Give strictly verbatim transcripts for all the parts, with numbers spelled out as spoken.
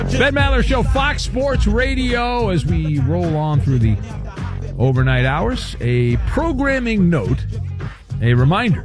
Ben Maller Show, Fox Sports Radio, as we roll on through the overnight hours. A programming note, a reminder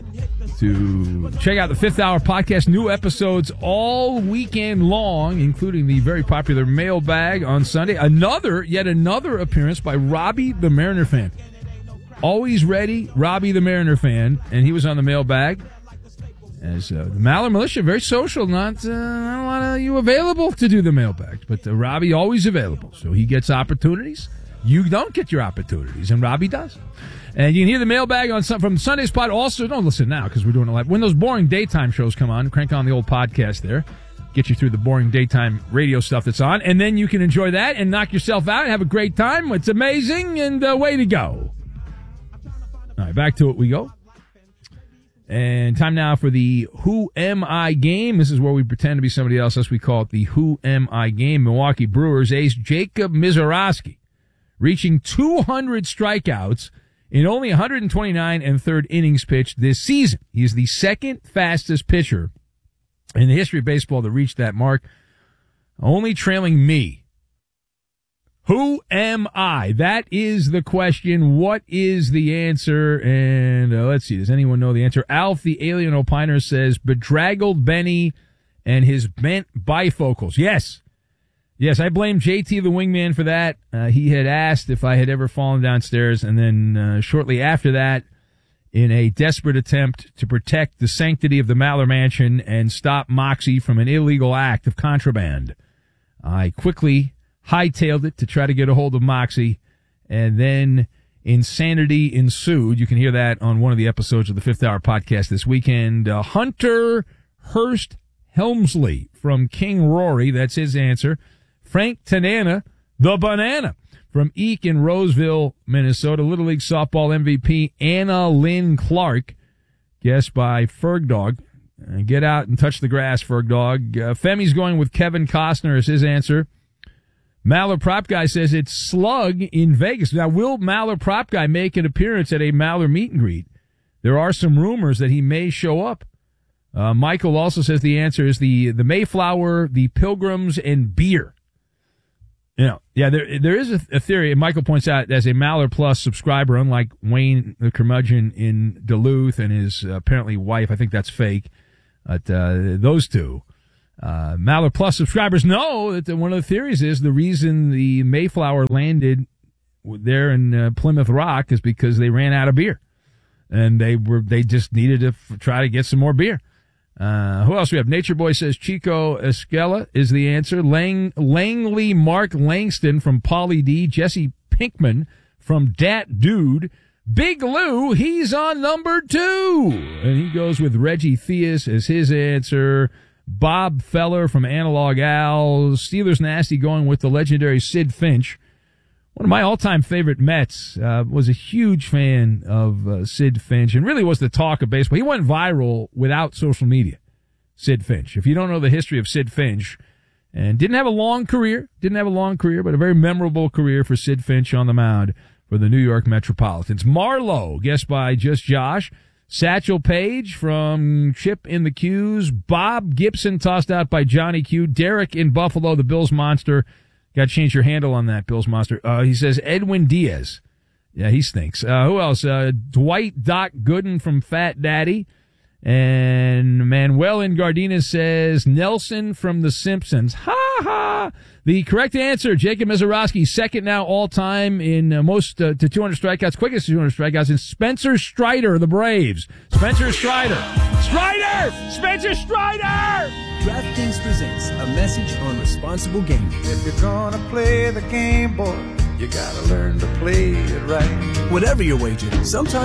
to check out the Fifth Hour podcast. New episodes all weekend long, including the very popular Mailbag on Sunday. Another, yet another appearance by Robbie the Mariner fan. Always ready, Robbie the Mariner fan, and he was on the Mailbag. As uh, the Maller Militia, very social, not, uh, not a lot of you available to do the mailbags, but uh, Robbie always available, so he gets opportunities. You don't get your opportunities, and Robbie does. And you can hear the mailbag on some, from Sunday Spot. Also, don't listen now because we're doing a live. When those boring daytime shows come on, crank on the old podcast there, get you through the boring daytime radio stuff that's on, and then you can enjoy that and knock yourself out and have a great time. It's amazing, and uh, way to go. All right, back to it we go. And time now for the Who Am I game. This is where we pretend to be somebody else, as we call it the Who Am I game. Milwaukee Brewers ace Jacob Misiorowski reaching two hundred strikeouts in only one hundred twenty-nine and third innings pitched this season. He is the second fastest pitcher in the history of baseball to reach that mark, only trailing me. Who am I? That is the question. What is the answer? And uh, let's see. Does anyone know the answer? Alf, the alien opiner, says bedraggled Benny and his bent bifocals. Yes. Yes, I blame J T, the wingman, for that. Uh, he had asked if I had ever fallen downstairs, and then uh, shortly after that, in a desperate attempt to protect the sanctity of the Maller Mansion and stop Moxie from an illegal act of contraband, I quickly hightailed it to try to get a hold of Moxie, and then insanity ensued. You can hear that on one of the episodes of the Fifth Hour podcast this weekend. Uh, Hunter Hurst Helmsley from King Rory, that's his answer. Frank Tanana, the banana, from Eek in Roseville, Minnesota. Little League softball M V P Anna Lynn Clark, guessed by Ferg Dog. Uh, get out and touch the grass, Ferg Dog. Uh, Femi's going with Kevin Costner as his answer. Maller Prop Guy says it's Slug in Vegas. Now, will Maller Prop Guy make an appearance at a Maller meet and greet? There are some rumors that he may show up. Uh, Michael also says the answer is the, the Mayflower, the Pilgrims, and beer. You know, yeah, there there is a, a theory, and Michael points out, as a Maller Plus subscriber, unlike Wayne the curmudgeon in Duluth and his uh, apparently wife, I think that's fake, but uh, those two. Uh, Maller Plus subscribers know that the, one of the theories is the reason the Mayflower landed there in uh, Plymouth Rock is because they ran out of beer, and they were they just needed to f- try to get some more beer. Uh, who else we have? Nature Boy says Chico Escala is the answer. Lang Langley Mark Langston from Pauly D. Jesse Pinkman from Dat Dude. Big Lou, he's on number two, and he goes with Reggie Theus as his answer. Bob Feller from Analog Al. Steelers Nasty going with the legendary Sid Finch. One of my all-time favorite Mets. Uh, was a huge fan of uh, Sid Finch and really was the talk of baseball. He went viral without social media, Sid Finch. If you don't know the history of Sid Finch, and didn't have a long career, didn't have a long career, but a very memorable career for Sid Finch on the mound for the New York Metropolitans. Marlowe, guessed by Just Josh. Satchel Paige from Chip in the Q's. Bob Gibson tossed out by Johnny Q. Derek in Buffalo, the Bills Monster. Got to change your handle on that, Bills Monster. Uh, he says Edwin Diaz. Yeah, he stinks. Uh, who else? Uh, Dwight Doc Gooden from Fat Daddy. And Manuel in Gardena says Nelson from The Simpsons. Ha ha! The correct answer, Jacob Misiorowski, second now all-time in uh, most uh, to two hundred strikeouts, quickest to two hundred strikeouts, in Spencer Strider of the Braves. Spencer Strider. Strider! Spencer Strider! DraftKings presents a message on responsible gaming. If you're gonna play the game, boy, you gotta learn to play it right. Whatever your wager, sometimes